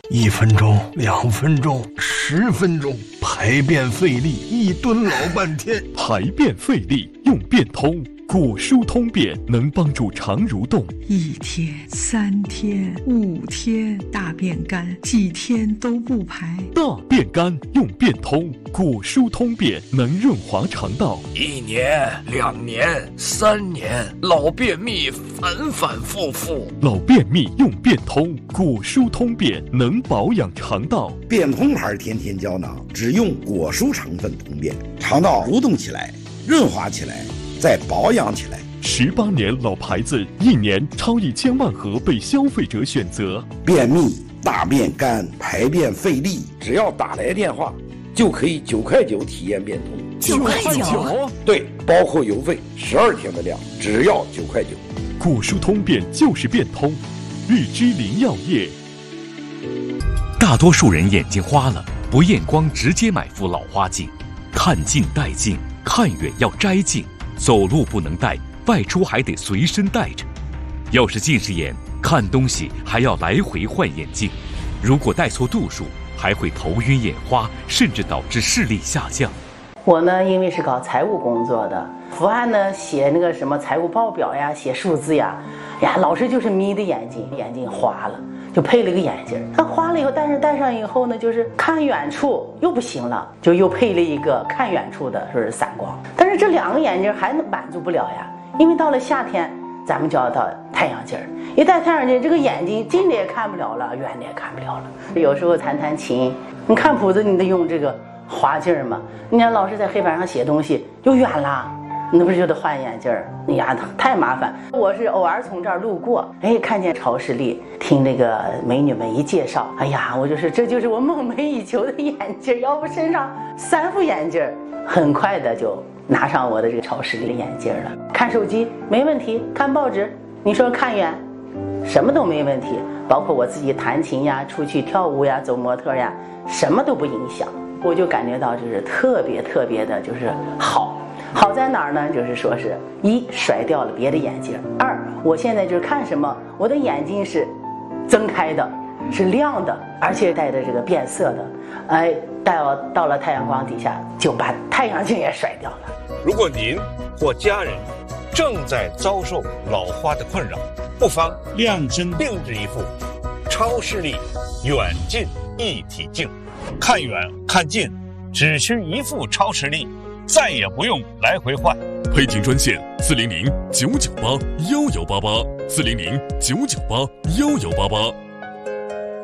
1分钟、2分钟、10分钟，排便费力，一蹲老半天。 排便费力用便通，果蔬通便能帮助肠蠕动。 1天、3天、5天，大便干，几天都不排。 大便干用便通，果蔬通便能润滑肠道。 1年、2年、3年，老便秘反反复复。 老便秘用便通，果蔬通便能保养肠道。 便通牌天天胶囊只用果蔬成分通便，肠道蠕动起来，润滑起来，再保养起来。 18年老牌子，1年超1000万盒被消费者选择。 便秘、大便干、排便费力，只要打来电话，就可以9块9体验便通。 9块9？ 对，包括邮费，12天的量，只要9块9。 果蔬通便就是便通，日之林药业。 大多数人眼睛花了，不验光直接买副老花镜，看近戴近，看远要摘镜，走路不能戴，外出还得随身带着。要是近视眼，看东西还要来回换眼镜，如果戴错度数，还会头晕眼花，甚至导致视力下降。 我呢，因为是搞财务工作的，伏案呢写那个什么财务报表呀，写数字呀，老是就是眯的眼睛花了，就配了个眼镜。它花了以后，但是戴上以后呢，就是看远处又不行了，就又配了一个看远处的，说是散光。但是这2个眼镜还满足不了呀，因为到了夏天，咱们就要到太阳镜，一戴太阳镜，这个眼睛近的也看不了了，远的也看不了了。有时候弹琴，你看谱子，你得用这个滑镜嘛。你看老师在黑板上写东西又远了，那不是就得换眼镜？太麻烦。我是偶尔从这儿路过，看见超视力，听那个美女们一介绍，我这就是我梦寐以求的眼镜，要不身上3副眼镜，很快的就拿上我的这个超视力的眼镜了。看手机没问题，看报纸，你说看远，什么都没问题，包括我自己弹琴呀、出去跳舞呀、走模特呀，什么都不影响。我就感觉到就是特别的，就是好在哪儿呢？就是说是1甩掉了别的眼镜，2我现在就是看什么，我的眼睛是增开的，是亮的，而且带着这个变色的，到了太阳光底下就把太阳镜也甩掉了。 如果您或家人正在遭受老花的困扰，不妨量身定制一副超视力远近一体镜，看远看近只需1副超视力，再也不用来回换。 配镜专线400-998-1188，400-998-1188。